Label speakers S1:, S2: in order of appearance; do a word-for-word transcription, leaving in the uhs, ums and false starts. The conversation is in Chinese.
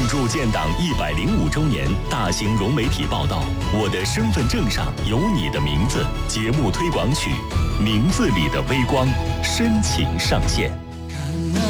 S1: 助建党一百零五周年大型融媒体报道，我的身份证上有你的名字节目推广曲《名字里的微光》深情上线。